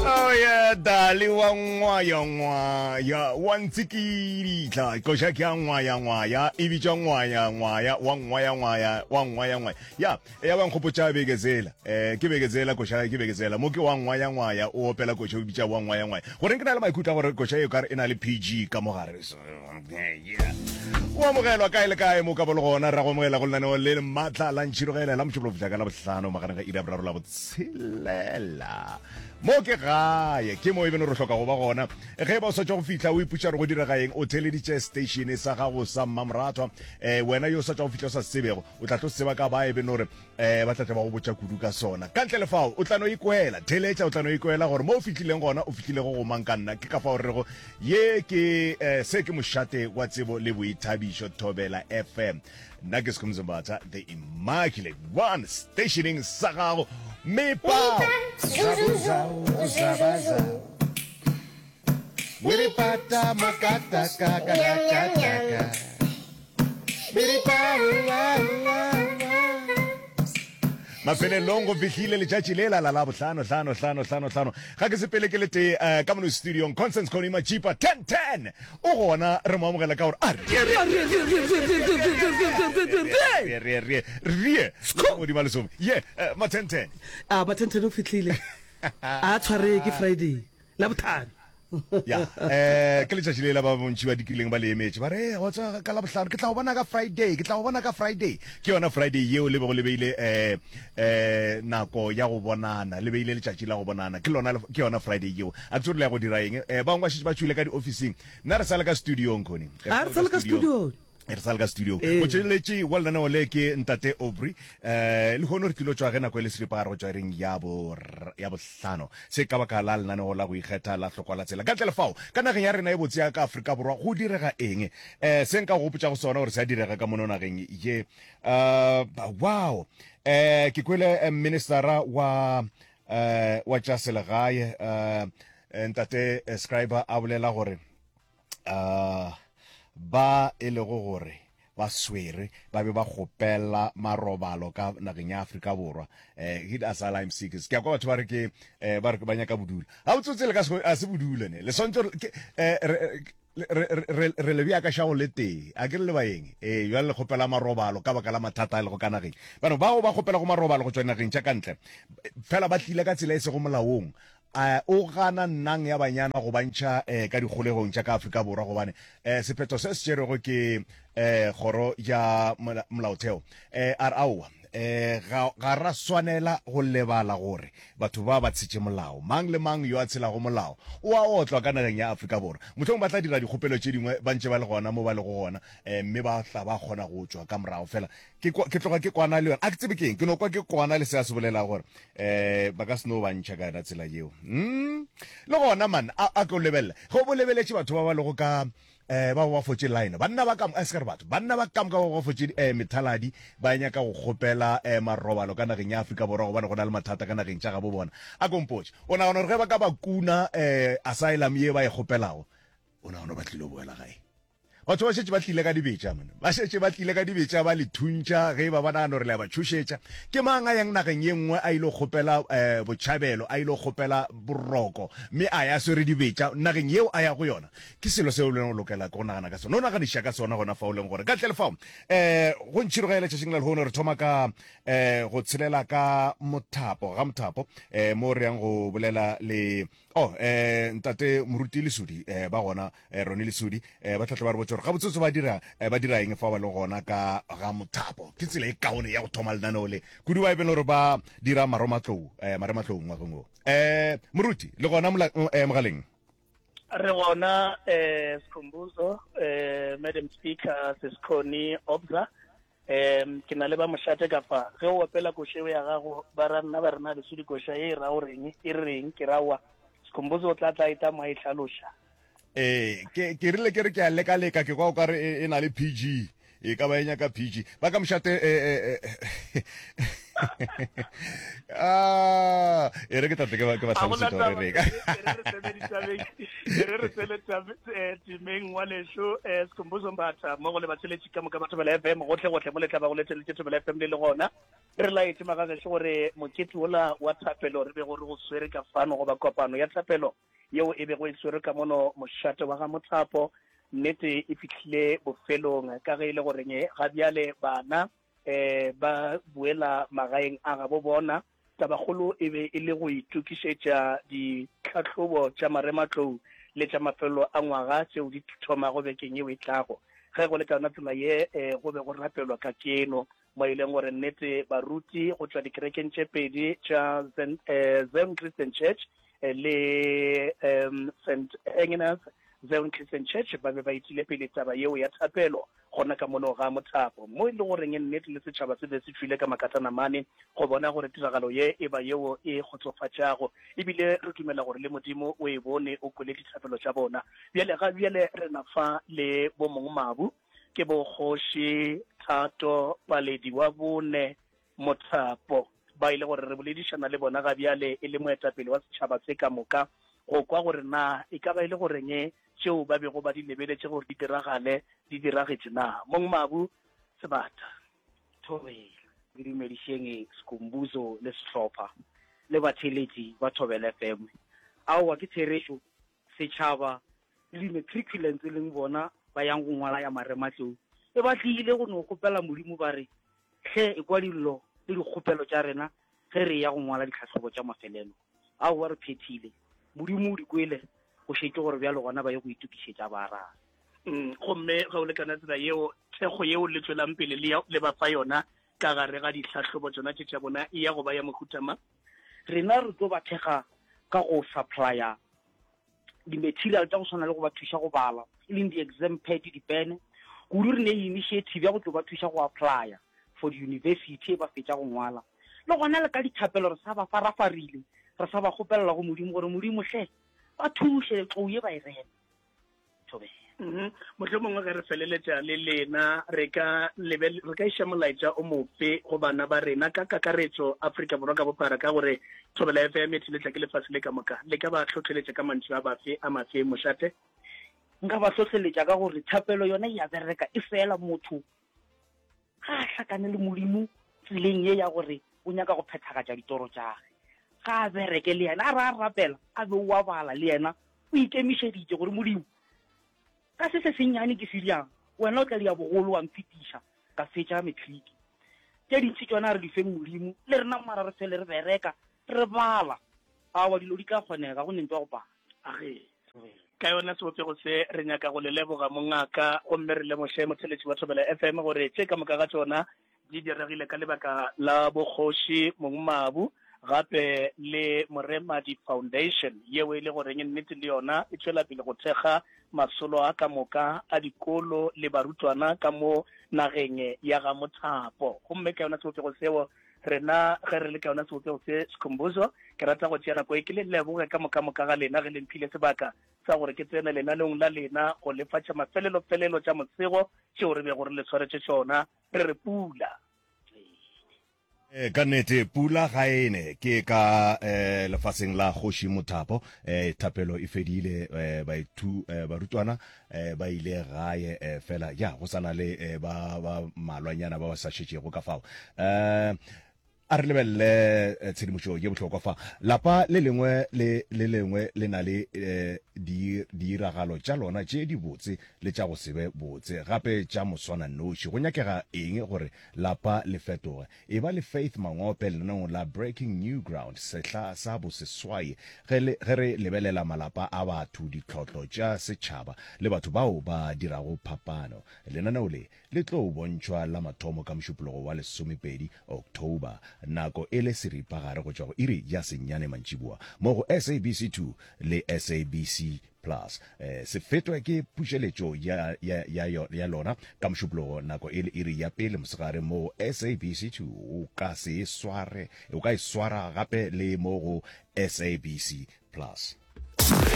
Oh yeah, dali wa ngwaya wa ntsikiri tla ko sha kya ngwaya ibi tja ngwaya wa ngwaya ya ba nkgopotsa begezela ke begezela ko sha ke begezela mo ke wa ngwaya o opela ko sha o bitsa wa ngwaya gore ke na le maikutla gore ko sha e ka re ena le PG ka mogare yeah wa mogelwa kae le kae mo ka bolo gona ra go mogela go lana le matla la ntshirogela la motšholo fitla ka la botlhano magana ga ira braro la botshelela mo ke gae ke mo e beno re hloka go ba gona ge ba o sa tša go fitla o iputša re go dira gaeng o theleditše station sa gago sa mmamratwa wena yo o sa tša go fitla o sa sebego o tla tlo seba ka ba e beno gore ba tlatla ba go botša kudu ka sona ka ntle le fao o tla no ikwela theletša o tla no ikwela gore mo o fitlileng gona o fitlile go mang ka nna ke ka fao re go ye ke se ke mošate wa tsebo le boithabišo Thobela FM nna ke Skhumzimbatha the immaculate one stationing sa gago mepa Wiripata makata kakakaka mafelelong go fitlhile letšatši le la bohlano ga ke sepele ke lete ka mono studiong Constance Konima Chipa 1010 o gona re mo amogela ka gore modima lesome ye ma 1010 ba 1010 o fitlhile a tshware ke Friday la bothano ya ke letšatši le la ba bontši ba dikileng ba le emetše ba re go tsa ka la bohlano ke tla go bona ka Friday ke yona Friday yeo le bego le beile nako ya go bonana le beile letšatši la go bonana ke yona Friday yeo a ke tsore le ya go dira eng bangwe ba šetše ba tšwile ka di-officing nna re sale ka studiong kone re sale ka studio re sale ka studio go tšweletše wa lenaneo le ke ntate Aubrey le kgone re tilo tswa ge nako e le seripagare go tswa reng ya bohlano se ka baka la lenaneo la go ikgetha la hlokwa la tsela ka ntle le fao ka nageng ya rena e botse ya ka Afrika Borwa go direga eng se nka go gopotša go sona gore se a direga ka mono nageng ye wow ke kwele ministera wa tša selegae ntate Scriber a bolela gore ba e lego gore ba swere ba be ba gopela marobalo ka nageng ya Afrika Borwa hit asylum seekers ke kwa batho ba re ke ba nyaka bodula ha o tsotse le ka se bodula ne le sonto re le bia ka shago le teng a ke le baeng yo le gopela marobalo ka baka la mathata le go kana geng bano ba gopela go marobalo go tswa nageng tša kantle fela ba tlile ka tsela e se go molaong o gana nnang ya banyana go bantšha ka dikgolegong tša ka Afrika Borwa gobane sephetho se se tšerego ke kgoro ya molaotheo aowa ga ra swanela go lebala gore batho ba tshetše molao mang le mang yo a tshelago molao o a otlwa ka nageng ya Afrika Borwa mothong ba tla dira dikgopelo tše dingwe ba ntše ba le gona mo ba le go gona mme ba tla ba kgona go tswa ka morago fela ke tloga ke kwana le yona a ke tsebe keng ke no kwa ke kwana le se a se bolela gore ba ka se no ba ntšha ka yona tsela yeo le gona man a ke o lebelela go bo lebeletše batho ba ba lego ka ba ba fotse line banna ba kam askar batho banna ba kam ka ba fotse methaladi ba nyaka go gopela marobalo ka nageng ya Afrika Borwa go bana go na le mathata ka nageng tša ga bo bona a kompotše o na gore ge ba ka ba kuna asylum ye ba e gopelago o na ba tlile boela gae batho ba šetše ba tlile ka dibetša mona ba šetše ba tlile ka dibetša ba le thuntša ge ba banana gore le ba tšhošetša ke mang a yang nageng ye nngwe a ile gopela botšhabelo a ile gopela boroko mme a ya swere dibetša nageng yeo a ya go yona ke selo seo leng o lokela go nagana ka sona o naganiša ka sona gona fa o leng gore ka tle le fao go ntšhirogela tšatšing la lehono re thoma ka go tshelela ka ga mothapo mo re yang go bolela le ntate moruti lesudi ba gona Roni lesudi ba tlatla ba re botse gore ga botsotso ba dira eng fa ba le gona ka ga mothapo ke tsela e kaone ya go thoma lenaneo le kudu ba e beng gore ba dira marematlou wa gongwe moruti le gona mogaleng re gona Skhumbuzo Madam Speaker Sesikhoni Obza ke na le ba mošate ka fa ge o opela košeo ya gago ba ranna ba rena lesudi koša e ra o reng e reng ke rawa Skhumbuzo o tla eta mo itlhaloša ke rile ke re ke a leka ke kwa o ka re e na le PG e ka ba enya ka phiji ba ka mshate e re ke tate ke ba tlhalositse gore re ka re tsele timeng wa lesho Sikhumbuzo Mbatha mo go le batsheletsi ka moka Thobela FM gotlhe mo le tla ba go letseletse Thobela FM le gona re la etse magaga se gore mokete ola wa thapelo re be gore go swere ka fano go ba kopano ya thapelo yeo e be go swere ka mono moshate wa ga Mothapo nnete e fitlhile bofelong ka ge ile gore ga bjale bana ba buela magaeng a ga bo bona tabagolo e be e le go itukisetša ditlhatlhobo tša marematlou le tša mafelo a ngwaga tseo di thoma go bekeng yeo e tlago ge go le ka tsela ye go be go rapelwa ka keno mo ileng gore nnete baruti go tswa dikerekeng tše pedi tša Zion Christian Church le St. Agnes Zion Christian Church ba be ba itile pele taba yeo ya thapelo gona ka mono ga Mothapo mo ile gore nnete le setšhaba se be se tswile ka makatana mane go bona gore tiragalo ye e ba yeo e khotsofatšago ebile re dumela gore le modimo o e bone o kwele dithapelo tša bona bjale re na fa le bo mongwe mabu ke bo Kgoši Thato Paledi wa bone Mothapo ba ile gore re boledišana le bona ga bjale e le moetapele wa setšhaba se ka moka go kwa gore na e ka ba ile gore tšeo ba bego ba di lebeletše gore di diragetše na mong mabu sebata Thobela ke dumedišeng Sikhumbuzo le sehlopha le batheletši ba Thobela FM aowa ke therešo setšhaba le matriculants leng bona ba yang go ngwala ya marematlou e batlile go no kgopela modimo ba re hle e kwa dillo le dikgopelo tša rena ge re ya go ngwala ditlhatlhobo tša mafelelo aowa re phethile modimo o di kwele go šetse gore bjalo gona ba ye go itukišetša ba rara gomme ga o lekana tsela yeo thekgo yeo le tswelang pele le ba fa yona ka gare ga ditlhatlhobo tsona tša bona e ya go ba ya mohutama rena re tlo ba thekga ka go supplya di-material tša go tshwana le go ba thuša go bala e leng di-exam pad dipene kudu re ne initiative ya go tlo ba thuša go applya for di-university e ba fetša go ngwala le gona le ka dithapelo re sa ba farafarile re sa ba kgopelela go modimo gore modimo hle ba thuše tlou ye ba e rema Thobela motlho mongwe ge re feleletša le lena re ka iša molaetša o mofe go bana ba rena ka kakaretso Afrika Borwa ka bophara ka gore Thobela FM e thiletša ke lefatshe le ka moka le ka ba tlhotlheletša ka mantšu a mafe mošate nka ba tlhotlheletša ka gore thapelo yona ya bereka e fela motho ga a hlakane le modimo tseleng ye ya gore o nyaka go phethagatša ditoro tšage ga a bereke le yena a re a rapela a be o a bala le yena o ikemišeditše gore modimo ka se senyane ke sediang wena o tla dia bogolo wa mfetiša ka fetša matriki tše dintši tšona re di feng modimo le rena mara re fele re bereka re bala awa dilo di ka kgonega go nentwa go bala age ka yona sebopego se re nyaka go le leboga mongaka gomme re lemoše motheletši wa Thobela FM gore tše ka moka ga tsona di diregile ka lebaka la bokgoši mongmabu gape le Moremadi Foundation yeo e le gore nnete le yona e tswela pele go thekga masolo a ka moka a dikolo le barutwana ka mo nageng ya ga Mothapo gomme ka yona sebopego seo rena ge re le ka yona sebopego se Sikhumbuzo ke rata go tšea nako e ke le leboge ka moka ga lena ge le mphile sebaka sa gore ke tsena lenaneong la lena go lefatša mafelelo tša mosego tšeo re be gore le tshwaretše tšona re re pula ka nnete pula ga ene ke ka lefatsheng la Kgoši Mothapo thapelo e fedile barutwana ba ile gae fela ya go sana le ba malwanyana ba sa šetšego ka fao a re lebelele tshedimošo ye bohlokwa fa lapa le lengwe le na le diiragalo tša lona tše di botse le tša go sebe botse gape tša moswana noši go nyakega eng gore lapa le fetoge e ba le Faith Mangope lenaneo la Breaking New Ground sehla sa boseswai ge re lebelela malapa a batho ditlhotlo tša setšhaba le batho bao ba dirago phapano lenaneo le tlo bontšhwa la mathomo ka mošupologo wa 12 October nako e le seripagare go tšwa go iri ya senyane mantšhiboa mo go SABC2 le SABC Plus se fetwa ke pušeletšo ya lona ka mošupologo nako e le iri ya pele mosegare mo SABC2 o ka e swara gape le mo go SABC Plus.